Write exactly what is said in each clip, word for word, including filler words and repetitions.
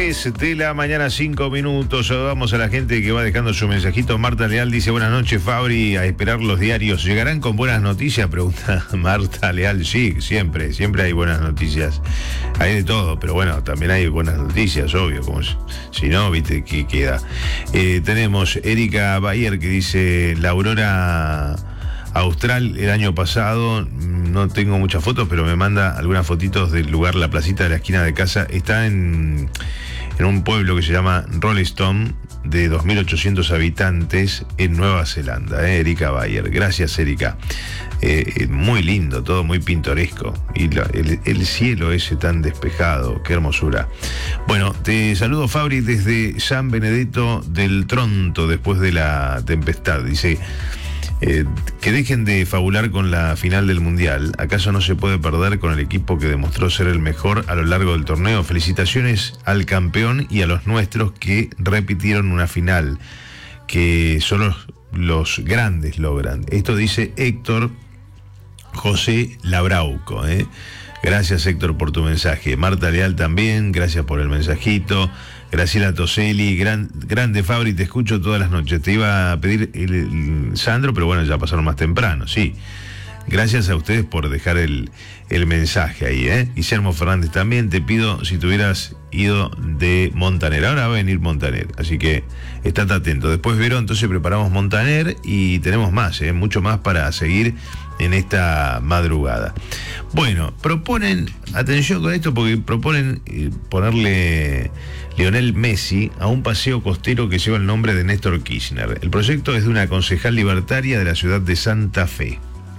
tres de la mañana, cinco minutos. Saludamos a la gente que va dejando su mensajito. Marta Leal dice: buenas noches, Fabri, a esperar los diarios. ¿Llegarán con buenas noticias? Pregunta Marta Leal. Sí, siempre, siempre hay buenas noticias. Hay de todo, pero bueno, también hay buenas noticias, obvio. Como si, si no, viste, ¿qué queda? Eh, tenemos Erika Bayer que dice: la aurora austral el año pasado, no tengo muchas fotos, pero me manda algunas fotitos del lugar, la placita de la esquina de casa. Está en, en un pueblo que se llama Rolleston, de dos mil ochocientos habitantes, en Nueva Zelanda. ¿eh? Erika Bayer. Gracias, Erika. Eh, muy lindo, todo muy pintoresco. Y la, el, el cielo ese tan despejado, qué hermosura. Bueno, te saludo, Fabri, desde San Benedetto del Tronto, después de la tempestad. Dice: Eh, que dejen de fabular con la final del Mundial. ¿Acaso no se puede perder con el equipo que demostró ser el mejor a lo largo del torneo? Felicitaciones al campeón y a los nuestros que repitieron una final que solo los, los grandes logran. Esto dice Héctor José Labrauco. ¿eh? Gracias, Héctor, por tu mensaje. Marta Leal también, gracias por el mensajito. Graciela Toselli, gran, grande, Fabri, te escucho todas las noches. Te iba a pedir el, el Sandro, pero bueno, ya pasaron más temprano, sí. Gracias a ustedes por dejar el, el mensaje ahí, ¿eh? Guillermo Fernández también, te pido si te hubieras ido de Montaner. Ahora va a venir Montaner, así que estate atento. Después, Vero, entonces preparamos Montaner y tenemos más, ¿eh? Mucho más para seguir en esta madrugada. Bueno, proponen, atención con esto, porque proponen eh, ponerle Lionel Messi a un paseo costero que lleva el nombre de Néstor Kirchner. El proyecto es de una concejal libertaria de la ciudad de Santa Fe.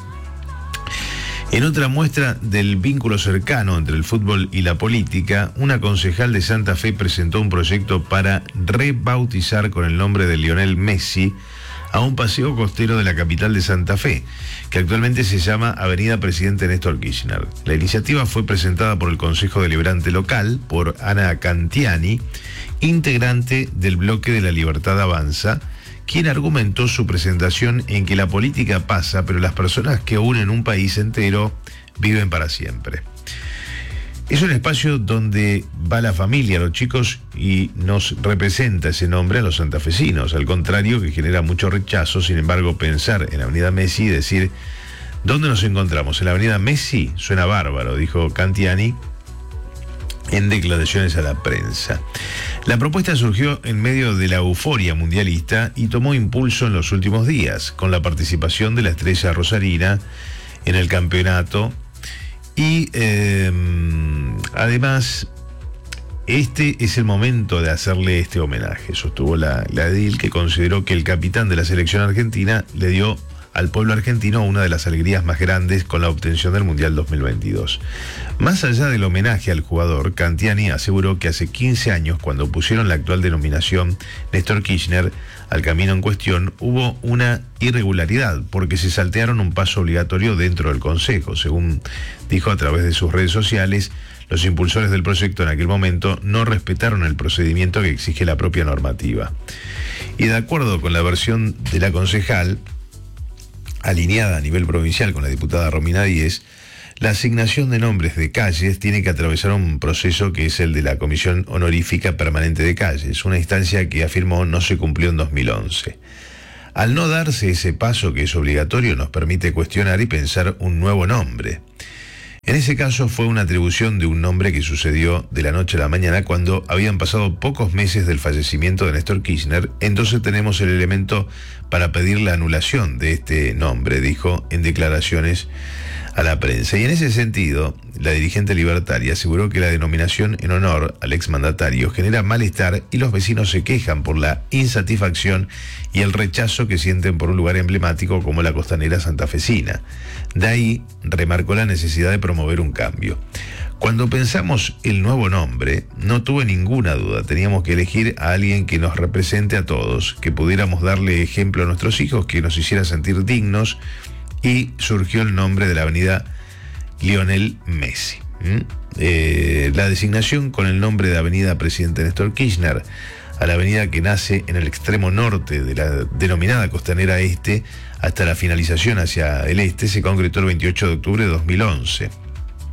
En otra muestra del vínculo cercano entre el fútbol y la política, una concejal de Santa Fe presentó un proyecto para rebautizar con el nombre de Lionel Messi a un paseo costero de la capital de Santa Fe, que actualmente se llama Avenida Presidente Néstor Kirchner. La iniciativa fue presentada por el Consejo Deliberante Local, por Ana Cantiani, integrante del Bloque de la Libertad Avanza, quien argumentó su presentación en que la política pasa, pero las personas que unen un país entero viven para siempre. Es un espacio donde va la familia, los chicos, y nos representa ese nombre a los santafesinos, al contrario que genera mucho rechazo. Sin embargo, pensar en la Avenida Messi y decir: ¿dónde nos encontramos? ¿En la Avenida Messi? Suena bárbaro, dijo Cantiani en declaraciones a la prensa. La propuesta surgió en medio de la euforia mundialista y tomó impulso en los últimos días, con la participación de la estrella rosarina en el campeonato. Y eh, además, este es el momento de hacerle este homenaje, sostuvo la, la edil, que consideró que el capitán de la selección argentina le dio al pueblo argentino una de las alegrías más grandes con la obtención del Mundial dos mil veintidós. Más allá del homenaje al jugador, Cantiani aseguró que hace quince años, cuando pusieron la actual denominación Néstor Kirchner al camino en cuestión, hubo una irregularidad porque se saltearon un paso obligatorio dentro del Consejo. Según dijo a través de sus redes sociales, los impulsores del proyecto en aquel momento no respetaron el procedimiento que exige la propia normativa. Y de acuerdo con la versión de la concejal, alineada a nivel provincial con la diputada Romina Díez, la asignación de nombres de calles tiene que atravesar un proceso que es el de la Comisión Honorífica Permanente de Calles, una instancia que afirmó no se cumplió en dos mil once. Al no darse ese paso que es obligatorio, nos permite cuestionar y pensar un nuevo nombre. En ese caso fue una atribución de un nombre que sucedió de la noche a la mañana cuando habían pasado pocos meses del fallecimiento de Néstor Kirchner. Entonces tenemos el elemento para pedir la anulación de este nombre, dijo en declaraciones a la prensa. Y en ese sentido, la dirigente libertaria aseguró que la denominación en honor al exmandatario genera malestar y los vecinos se quejan por la insatisfacción y el rechazo que sienten por un lugar emblemático como la costanera santafesina. De ahí remarcó la necesidad de promover un cambio. Cuando pensamos el nuevo nombre, no tuve ninguna duda, teníamos que elegir a alguien que nos represente a todos, que pudiéramos darle ejemplo a nuestros hijos, que nos hiciera sentir dignos, y surgió el nombre de la avenida Lionel Messi. ¿Mm? Eh, la designación con el nombre de Avenida Presidente Néstor Kirchner a la avenida que nace en el extremo norte de la denominada Costanera Este hasta la finalización hacia el este se concretó el veintiocho de octubre de dos mil once.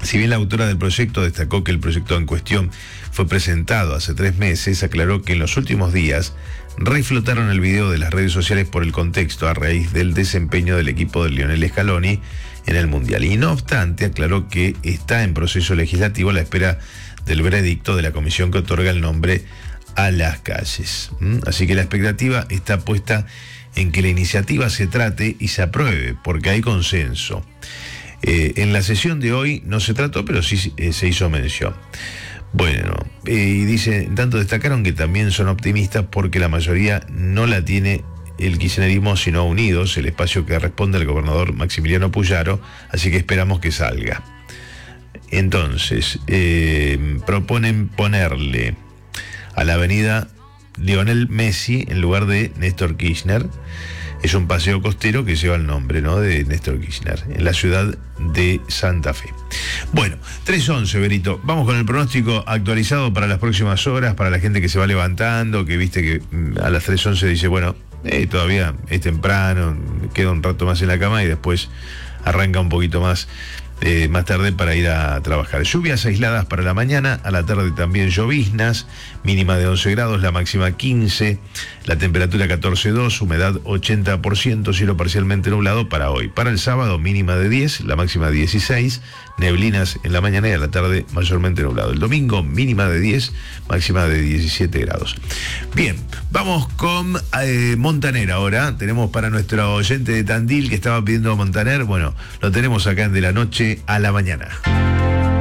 Si bien la autora del proyecto destacó que el proyecto en cuestión fue presentado hace tres meses, aclaró que en los últimos días reflotaron el video de las redes sociales por el contexto a raíz del desempeño del equipo de Lionel Scaloni en el Mundial. Y no obstante, aclaró que está en proceso legislativo a la espera del veredicto de la comisión que otorga el nombre a las calles. ¿Mm? Así que la expectativa está puesta en que la iniciativa se trate y se apruebe, porque hay consenso. Eh, en la sesión de hoy no se trató, pero sí eh, se hizo mención. Bueno, eh, y dice, en tanto destacaron que también son optimistas porque la mayoría no la tiene el kirchnerismo, sino Unidos, el espacio que responde al gobernador Maximiliano Puyaro, así que esperamos que salga. Entonces, eh, proponen ponerle a la avenida Lionel Messi en lugar de Néstor Kirchner. Es un paseo costero que lleva el nombre, ¿no?, de Néstor Kirchner, en la ciudad de Santa Fe. Bueno, tres once, Berito. Vamos con el pronóstico actualizado para las próximas horas, para la gente que se va levantando, que viste que a las tres once dice, bueno, eh, todavía es temprano, queda un rato más en la cama y después arranca un poquito más Eh, más tarde para ir a trabajar. Lluvias aisladas para la mañana, a la tarde también lloviznas, mínima de once grados, la máxima quince, la temperatura catorce coma dos, humedad ochenta por ciento, cielo parcialmente nublado para hoy. Para el sábado, mínima de diez, la máxima dieciséis, neblinas en la mañana y a la tarde mayormente nublado. El domingo, mínima de diez, máxima de diecisiete grados. Bien, vamos con eh, Montaner ahora. Tenemos para nuestro oyente de Tandil que estaba pidiendo Montaner, bueno, lo tenemos acá en De la Noche a la Mañana.